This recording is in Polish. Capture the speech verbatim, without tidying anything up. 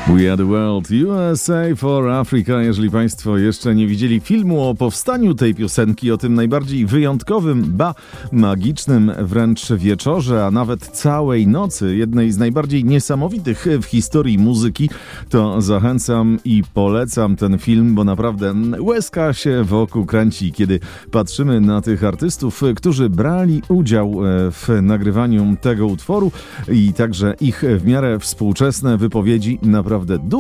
We are the world, U S A for Africa. Jeżeli Państwo jeszcze nie widzieli filmu o powstaniu tej piosenki, o tym najbardziej wyjątkowym, ba magicznym wręcz wieczorze, a nawet całej nocy, jednej z najbardziej niesamowitych w historii muzyki, to zachęcam i polecam ten film, bo naprawdę łezka się wokół kręci, kiedy patrzymy na tych artystów, którzy brali udział w nagrywaniu tego utworu i także ich w miarę współczesne wypowiedzi. Naprawdę